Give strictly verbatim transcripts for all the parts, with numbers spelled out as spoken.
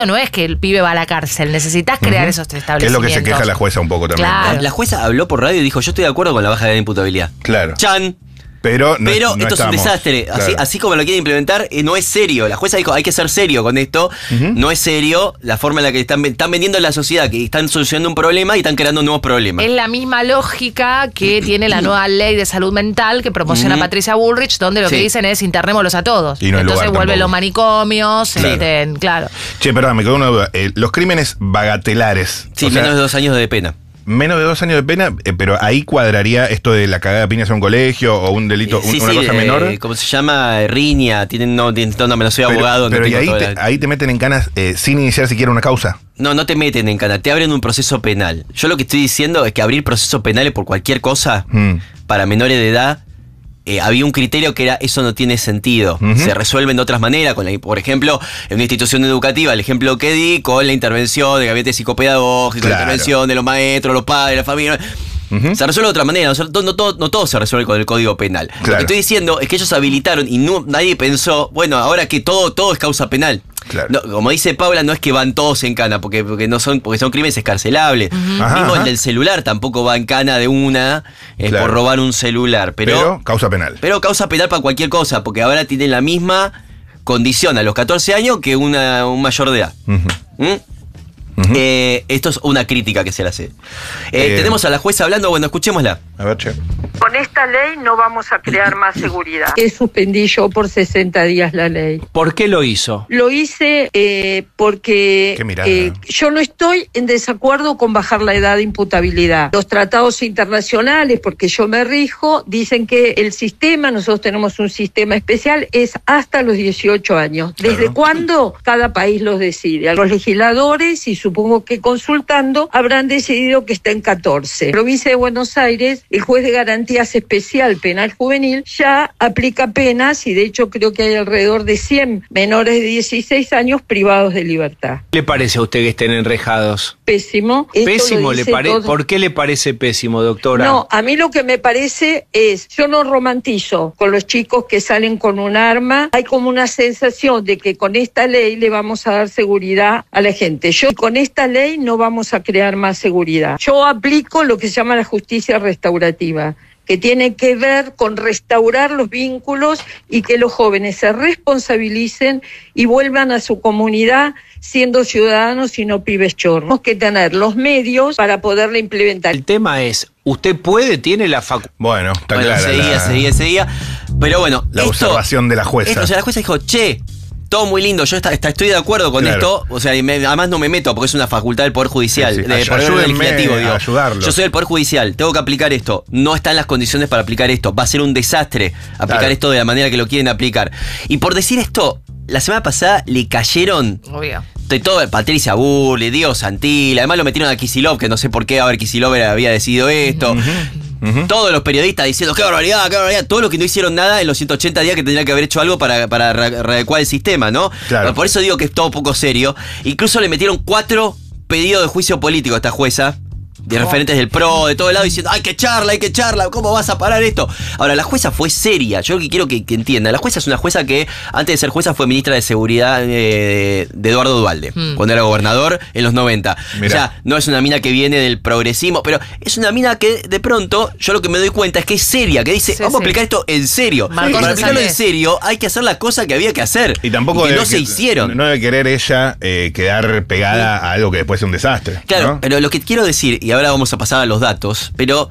No es que el pibe va a la cárcel, necesitas crear uh-huh. esos establecimientos. Que es lo que se queja la jueza un poco también. Claro. La, la jueza habló por radio y dijo, yo estoy de acuerdo con la baja de la imputabilidad. Claro. Chan. Pero, no, Pero no esto estamos, es un desastre. claro. Así, así como lo quieren implementar, eh, no es serio. La jueza dijo, hay que ser serio con esto. Uh-huh. No es serio la forma en la que están, están vendiendo en la sociedad, que están solucionando un problema y están creando nuevos problemas. Es la misma lógica que tiene la nueva ley de salud mental que promociona uh-huh. Patricia Bullrich, donde lo sí. que dicen es internémoslos a todos. Y no Entonces vuelven tampoco. los manicomios. Claro. Este, claro. Che, perdón, me quedó una duda. Eh, los crímenes bagatelares. Sí, o menos sea, de dos años de pena. Menos de dos años de pena, eh, pero ahí cuadraría esto de la cagada de piñas a un colegio o un delito, Eh, sí, un, una sí, cosa eh, menor. ¿Cómo se llama? Riña. Tienen, no, tienen, no, no soy abogado. Pero, no pero y tengo ahí toda te, la... ahí te meten en canas eh, sin iniciar siquiera una causa. No, no te meten en cana, te abren un proceso penal. Yo lo que estoy diciendo es que abrir procesos penales por cualquier cosa mm. para menores de edad, eh, había un criterio que era eso no tiene sentido. Uh-huh. Se resuelven de otras maneras, con la, por ejemplo, en una institución educativa, el ejemplo que di, con la intervención del gabinete psicopedagógico, claro. la intervención de los maestros, los padres, la familia. Uh-huh. Se resuelve de otra manera, no, no, todo, no todo se resuelve con el Código Penal. Claro. Lo que estoy diciendo es que ellos habilitaron y no, nadie pensó, bueno, ahora que todo, todo es causa penal. Claro. No, como dice Paula, no es que van todos en cana, porque, porque no son, porque son crímenes escarcelables. Uh-huh. Ajá, Mismo ajá. el del celular tampoco va en cana de una eh, claro. por robar un celular. Pero, pero causa penal. Pero causa penal para cualquier cosa, porque ahora tienen la misma condición a los catorce años que una, un mayor de edad. Uh-huh. ¿Mm? Uh-huh. Eh, esto es una crítica que se le hace. Eh, eh, tenemos a la jueza hablando, bueno, escuchémosla. A ver, che. Con esta ley no vamos a crear más seguridad. Que suspendí yo por sesenta días la ley. ¿Por qué lo hizo? Lo hice eh, porque eh, yo no estoy en desacuerdo con bajar la edad de imputabilidad. Los tratados internacionales, porque yo me rijo, dicen que el sistema, nosotros tenemos un sistema especial, es hasta los dieciocho años. ¿Desde claro. cuándo? Cada país los decide. A los legisladores, y supongo que consultando, habrán decidido que está en catorce. En la provincia de Buenos Aires, el juez de garantías especial penal juvenil ya aplica penas y de hecho creo que hay alrededor de cien menores de dieciséis años privados de libertad. ¿Qué le parece a usted que estén enrejados? Pésimo. Pésimo le parece. ¿Por qué le parece pésimo, doctora? No, a mí lo que me parece es, yo no romantizo con los chicos que salen con un arma. Hay como una sensación de que con esta ley le vamos a dar seguridad a la gente. Yo con esta ley no vamos a crear más seguridad. Yo aplico lo que se llama la justicia restaurativa, que tiene que ver con restaurar los vínculos y que los jóvenes se responsabilicen y vuelvan a su comunidad siendo ciudadanos y no pibes chorros. Tenemos que tener los medios para poderla implementar. El tema es, ¿usted puede, tiene la facultad? Bueno, está bueno, clara. Seguía, la... seguía, seguía. Pero bueno, la esto, observación de la jueza. Esto, o sea, la jueza dijo, che, todo muy lindo, yo está, está, estoy de acuerdo con claro. esto, o sea, y me, además no me meto porque es una facultad del Poder Judicial, sí, sí. del Poder Legislativo, digo. Ayudarlo. Yo soy del Poder Judicial, tengo que aplicar esto, no están las condiciones para aplicar esto, va a ser un desastre aplicar claro. esto de la manera que lo quieren aplicar. Y por decir esto, la semana pasada le cayeron Obvio. de todo, Patricia Bull, Diego Santil, además lo metieron a Kicillof, que no sé por qué, a ver, Kicillof había decidido esto. Uh-huh. Uh-huh. Todos los periodistas diciendo qué barbaridad, qué barbaridad, todos los que no hicieron nada en los ciento ochenta días que tendrían que haber hecho algo para, para readecuar el sistema, ¿no? Claro. Por eso digo que es todo poco serio. Incluso le metieron cuatro pedidos de juicio político a esta jueza, de oh. referentes del P R O, de todo el lado, diciendo hay que echarla, hay que echarla, ¿cómo vas a parar esto? Ahora, la jueza fue seria, yo lo que quiero que, que entienda, la jueza es una jueza que antes de ser jueza fue ministra de Seguridad eh, de Eduardo Duhalde, mm. cuando era gobernador en los noventa. Mirá. O sea, no es una mina que viene del progresismo, pero es una mina que de pronto, yo lo que me doy cuenta es que es seria, que dice, sí, vamos sí. a aplicar esto en serio. Sí, para aplicarlo en serio hay que hacer las cosas que había que hacer. Y tampoco y que no que, se hicieron. No debe querer ella eh, quedar pegada sí. a algo que después sea un desastre. Claro, ¿no? Pero lo que quiero decir, y ahora vamos a pasar a los datos, pero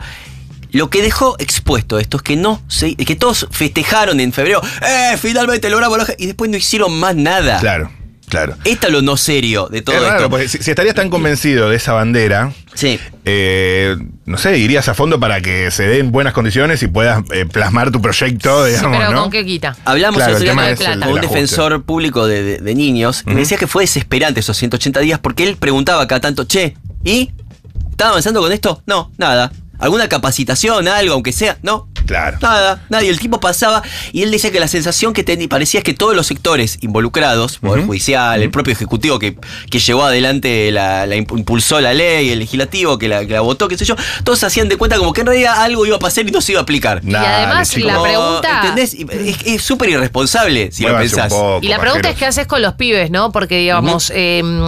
lo que dejó expuesto esto es que no se, que todos festejaron en febrero, eh, finalmente logramos la, y después no hicieron más nada. Claro, claro. Esto es lo no serio de todo es raro, esto. Porque si, si estarías tan convencido de esa bandera, sí. eh, no sé, irías a fondo para que se den buenas condiciones y puedas eh, plasmar tu proyecto, digamos, sí, pero ¿no? ¿con qué quita? Hablamos claro, el tema de es plata. el, con un el defensor público de, de, de niños, uh-huh. y me decía que fue desesperante esos ciento ochenta días porque él preguntaba cada tanto, che, ¿y? ¿Estaba avanzando con esto? No, nada. ¿Alguna capacitación, algo, aunque sea? No, Claro. Nada, nada. Y el tipo pasaba y él decía que la sensación que tenía, parecía es que todos los sectores involucrados, Poder uh-huh. Judicial, uh-huh. el propio Ejecutivo que, que llevó adelante, la, la impulsó la ley, el Legislativo que la, que la votó, qué sé yo, todos se hacían de cuenta como que en realidad algo iba a pasar y no se iba a aplicar. Y además Como, la pregunta... ¿Entendés? Es súper irresponsable si Muévanse lo pensás. Poco, y la pregunta es qué haces con los pibes, ¿no? Porque digamos... Uh-huh. eh,